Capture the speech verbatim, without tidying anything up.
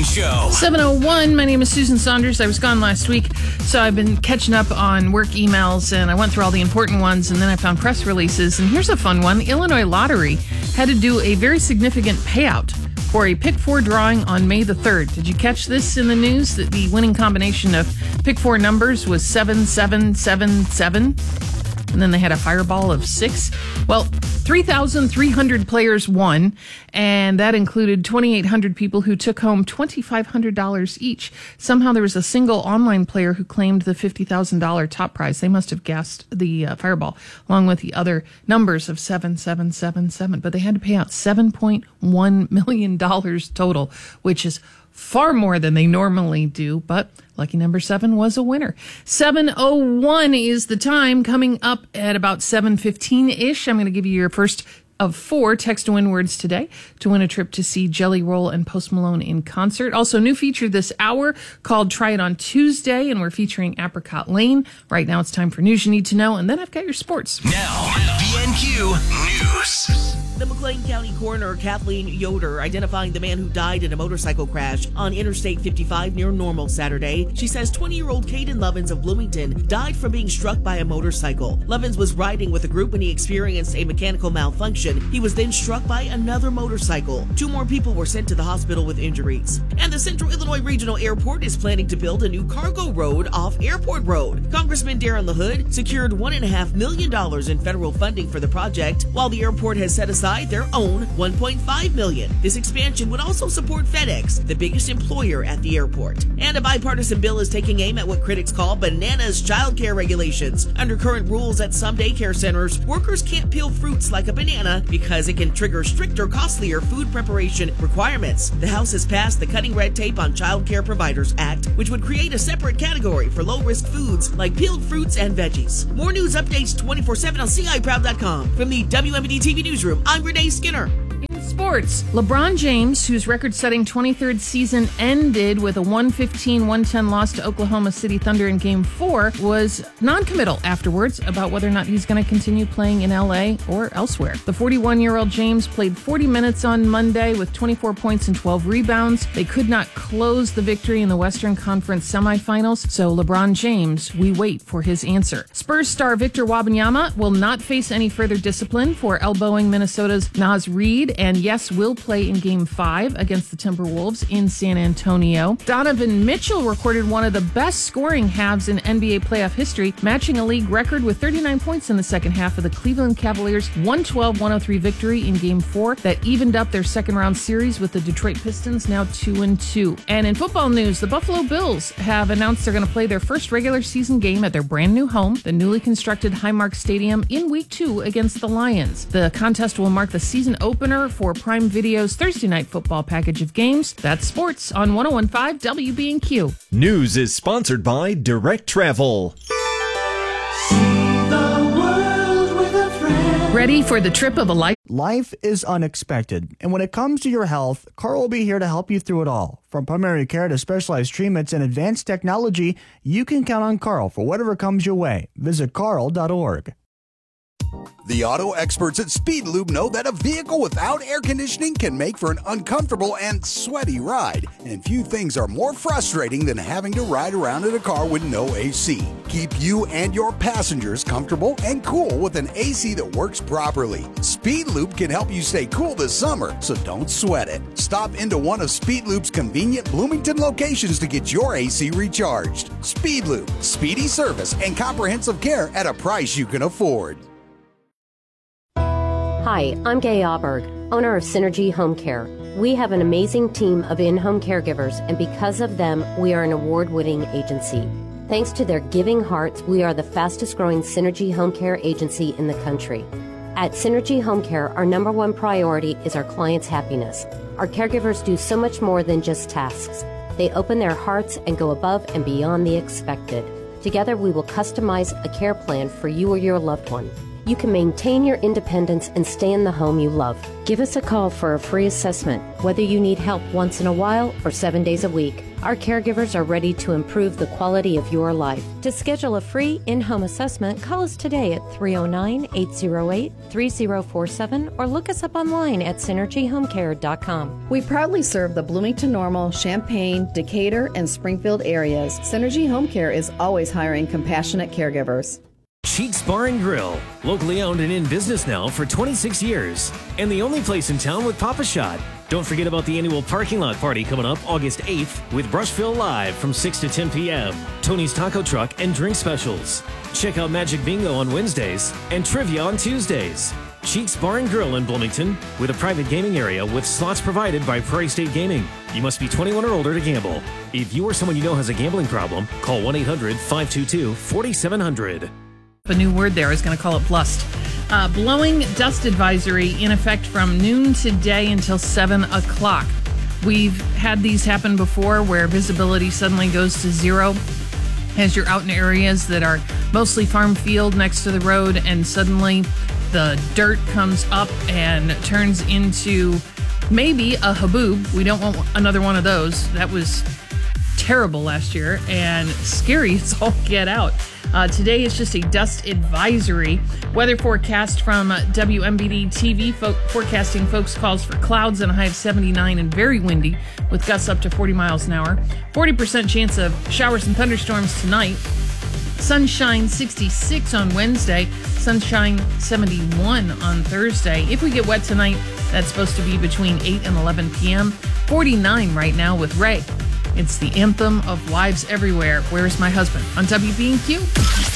Morning Show. seven oh one, my name is Susan Saunders. I was gone last week, so I've been catching up on work emails, and I went through all the important ones, and then I found press releases. And here's a fun one. The Illinois Lottery had to do a very significant payout for a Pick Four drawing on May the third. Did you catch this in the news? That the winning combination of Pick Four numbers was seven seven seven seven, and then they had a fireball of six. Well, three thousand three hundred players won, and that included twenty-eight hundred people who took home two thousand five hundred dollars each. Somehow there was a single online player who claimed the fifty thousand dollars top prize. They must have guessed the uh, fireball, along with the other numbers of seven seven seven seven. But they had to pay out seven point one million dollars total, which is far more than they normally do, but lucky number seven was a winner. seven oh one is the time. Coming up at about seven fifteen-ish, I'm going to give you your first of four text to win words today to win a trip to see Jelly Roll and Post Malone in concert. Also, new feature this hour called Try It on Tuesday, and we're featuring Apricot Lane. Right now, it's time for news you need to know, and then I've got your sports. Now, B N Q News. The McLean County coroner Kathleen Yoder identifying the man who died in a motorcycle crash on Interstate fifty-five near Normal Saturday. She says twenty-year-old Caden Lovins of Bloomington died from being struck by a motorcycle. Lovins was riding with a group when he experienced a mechanical malfunction. He was then struck by another motorcycle. Two more people were sent to the hospital with injuries. And the Central Illinois Regional Airport is planning to build a new cargo road off Airport Road. Congressman Darren LaHood secured one point five million dollars in federal funding for the project, while the airport has set aside their own one point five million dollars. This expansion would also support FedEx, the biggest employer at the airport. And a bipartisan bill is taking aim at what critics call bananas childcare regulations. Under current rules at some daycare centers, workers can't peel fruits like a banana because it can trigger stricter, costlier food preparation requirements. The House has passed the Cutting Red Tape on Child Care Providers Act, which would create a separate category for low-risk foods like peeled fruits and veggies. More news updates twenty-four seven on C I Proud dot com. From the W M D T V Newsroom, I'm Renee Skinner. In sports, LeBron James, whose record-setting twenty-third season ended with a one fifteen one ten loss to Oklahoma City Thunder in Game four, was non-committal afterwards about whether or not he's going to continue playing in L A or elsewhere. The forty-one-year-old James played forty minutes on Monday with twenty-four points and twelve rebounds. They could not close the victory in the Western Conference semifinals, so LeBron James, we wait for his answer. Spurs star Victor Wembanyama will not face any further discipline for elbowing Minnesota's Naz Reid, and yes, will play in Game five against the Timberwolves in San Antonio. Donovan Mitchell recorded one of the best scoring halves in N B A playoff history, matching a league record with thirty-nine points in the second half of the Cleveland Cavaliers' one twelve one oh three victory in Game four that evened up their second-round series with the Detroit Pistons, now two and two. And in football news, the Buffalo Bills have announced they're going to play their first regular season game at their brand-new home, the newly constructed Highmark Stadium, in Week two against the Lions. The contest will mark the season opener for Prime Video's Thursday Night Football package of games. That's sports on one oh one point five W B N Q. News is sponsored by Direct Travel. Ready for the trip of a life? Life is unexpected, and when it comes to your health, Carl will be here to help you through it all. From primary care to specialized treatments and advanced technology, you can count on Carl for whatever comes your way. Visit carl dot org. The auto experts at Speed Lube know that a vehicle without air conditioning can make for an uncomfortable and sweaty ride. And few things are more frustrating than having to ride around in a car with no A C. Keep you and your passengers comfortable and cool with an A C that works properly. Speed Lube can help you stay cool this summer, so don't sweat it. Stop into one of Speed Lube's convenient Bloomington locations to get your A C recharged. Speed Lube, speedy service and comprehensive care at a price you can afford. Hi, I'm Gay Auberg, owner of Synergy Home Care. We have an amazing team of in-home caregivers, and because of them, we are an award-winning agency. Thanks to their giving hearts, we are the fastest-growing Synergy Home Care agency in the country. At Synergy Home Care, our number one priority is our clients' happiness. Our caregivers do so much more than just tasks. They open their hearts and go above and beyond the expected. Together, we will customize a care plan for you or your loved one. you can maintain your independence and stay in the home you love. Give us a call for a free assessment, whether you need help once in a while or seven days a week. Our caregivers are ready to improve the quality of your life. To schedule a free in-home assessment, call us today at three oh nine, eight oh eight, three oh four seven or look us up online at synergy home care dot com. We proudly serve the Bloomington Normal, Champaign, Decatur, and Springfield areas. Synergy Home Care is always hiring compassionate caregivers. Cheeks Bar and Grill, locally owned and in business now for twenty-six years, and the only place in town with Papa-Shot. Don't forget about the annual parking lot party coming up August eighth with Brushville Live from six to ten p.m., Tony's Taco Truck and drink specials. Check out Magic Bingo on Wednesdays and Trivia on Tuesdays. Cheeks Bar and Grill in Bloomington with a private gaming area with slots provided by Prairie State Gaming. You must be twenty-one or older to gamble. If you or someone you know has a gambling problem, call one eight hundred, five two two, four seven zero zero. A new word there. I was going to call it blust. Uh, blowing dust advisory in effect from noon today until seven o'clock. We've had these happen before where visibility suddenly goes to zero as you're out in areas that are mostly farm field next to the road, and suddenly the dirt comes up and turns into maybe a haboob. We don't want another one of those. That was terrible last year and scary as all get out. Uh, today is just a dust advisory. Weather forecast from uh, W M B D T V fo- forecasting folks calls for clouds and a high of seventy-nine and very windy with gusts up to forty miles an hour. forty percent chance of showers and thunderstorms tonight. Sunshine sixty-six on Wednesday. Sunshine seventy-one on Thursday. If we get wet tonight, that's supposed to be between eight and eleven p.m. forty-nine right now with Ray. It's the anthem of wives everywhere. Where's my husband? On W B and Q.